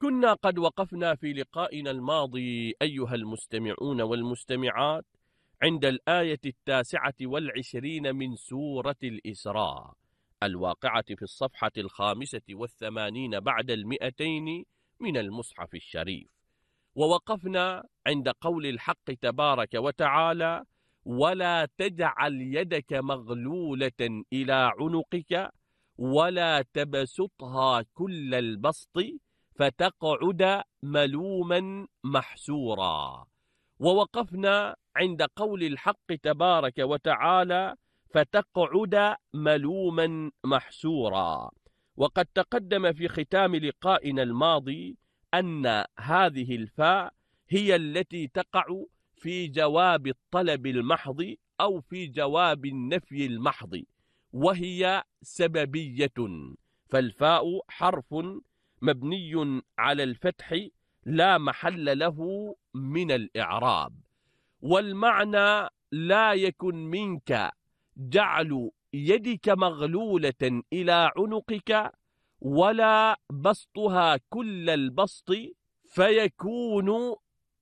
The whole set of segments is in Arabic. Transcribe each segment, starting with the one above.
كنا قد وقفنا في لقائنا الماضي أيها المستمعون والمستمعات عند الآية 29 من سورة الإسراء الواقعة في الصفحة 85 بعد 200 من المصحف الشريف. ووقفنا عند قول الحق تبارك وتعالى: ولا تجعل يدك مغلولة إلى عنقك ولا تبسطها كل البسط فتقعد ملوما محسورا. ووقفنا عند قول الحق تبارك وتعالى: فتقعد ملوما محسورا. وقد تقدم في ختام لقائنا الماضي أن هذه الفاء هي التي تقع في جواب الطلب المحض أو في جواب النفي المحض، وهي سببية، فالفاء حرف مبني على الفتح لا محل له من الإعراب. والمعنى: لا يكن منك جعل يدك مغلولة إلى عنقك ولا بسطها كل البسط فيكون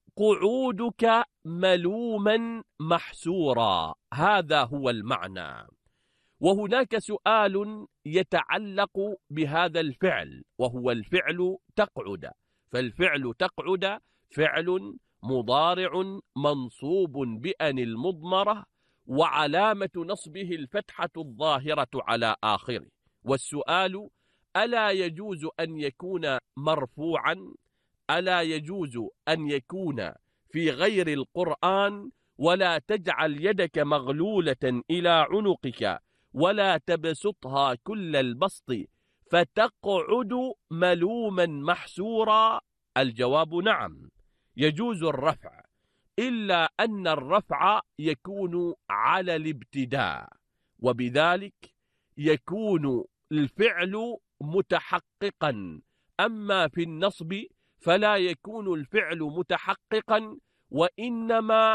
قعودك ملوما محسورا. هذا هو المعنى. وهناك سؤال يتعلق بهذا الفعل، وهو الفعل تقعد. فالفعل تقعد فعل مضارع منصوب بأن المضمرة، وعلامة نصبه الفتحة الظاهرة على آخره. والسؤال: ألا يجوز أن يكون مرفوعا؟ ألا يجوز أن يكون في غير القرآن ولا تجعل يدك مغلولة إلى عنقك ولا تبسطها كل البسط فتقعد ملوما محسورا؟ الجواب: نعم، يجوز الرفع، إلا أن الرفع يكون على الابتداء، وبذلك يكون الفعل متحققا. أما في النصب فلا يكون الفعل متحققا، وإنما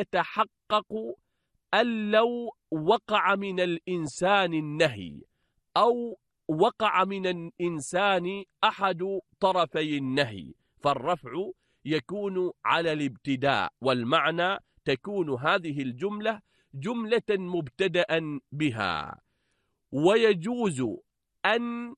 يتحقق أن لو وقع من الإنسان النهي أو وقع من الإنسان أحد طرفي النهي، فالرفع يكون على الابتداء، والمعنى: تكون هذه الجملة جملة مبتدأ بها. ويجوز أن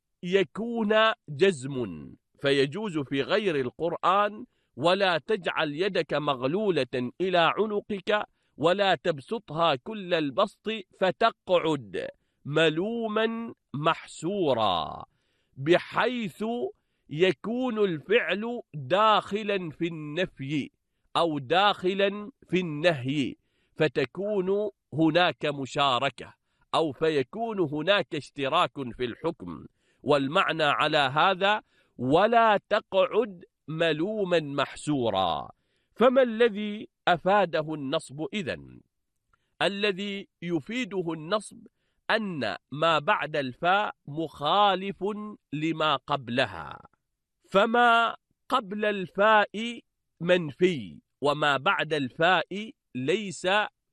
يكون جزم، فيجوز في غير القرآن: ولا تجعل يدك مغلولة إلى عنقك ولا تبسطها كل البسط فتقعد ملوما محسورا، بحيث يكون الفعل داخلا في النفي أو داخلا في النهي، فتكون هناك مشاركة أو فيكون هناك اشتراك في الحكم. والمعنى على هذا: ولا تقعد ملوما محسورا. فما الذي أفاده النصب إذن؟ الذي يفيده النصب أن ما بعد الفاء مخالف لما قبلها، فما قبل الفاء منفي وما بعد الفاء ليس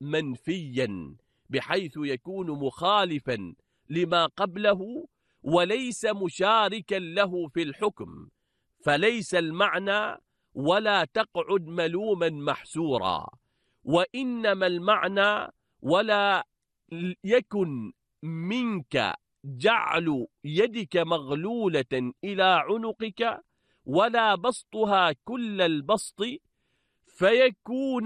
منفيا، بحيث يكون مخالفا لما قبله وليس مشاركا له في الحكم. فليس المعنى ولا تقعد ملوما محسورا، وإنما المعنى: ولا يكن منك جعل يدك مغلولة إلى عنقك ولا بسطها كل البسط فيكون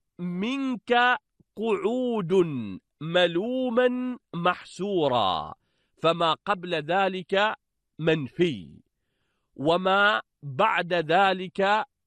منك قعود ملوما محسورا. فما قبل ذلك منفي وما بعد ذلك